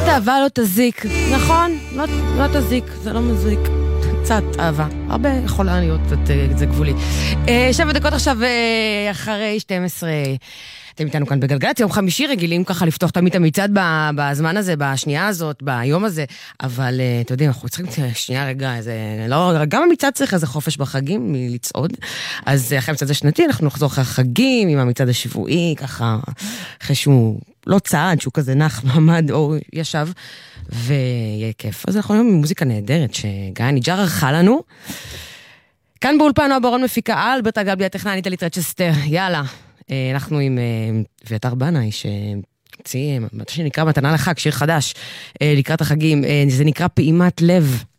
קצת אהבה לא תזיק, נכון? לא תזיק, זה לא מזיק. קצת אהבה, הרבה יכולה להיות, זה גבולי. 7 דקות עכשיו אחרי 12, אתם איתנו כאן בגלגלצ, יום חמישי רגילים ככה לפתוח תמיד את המצעד בזמן הזה, בשנייה הזאת, ביום הזה, אבל אתם יודעים, אנחנו צריכים שנייה רגע, גם המצעד צריך איזה חופש בחגים מלצעוד, אז אחרי המצעד השנתי אנחנו נחזור אחרי החגים, עם המצעד השבועי, ככה, אחרי שהוא לא צעד, שהוא כזה נח, מעמד או ישב, ויהיה כיף. אז אנחנו היום עם מוזיקה נהדרת, שגיא ניג'ר ערכה לנו. כאן באולפן נועה ברון מפיקה על, ברטה גלבי הטכנאי, אני טלית רצ'סטר. יאללה, אנחנו עם אביתר בנאי, שנקרא מתנה לחג, שיר חדש, לקראת החגים, זה נקרא פעימת לב.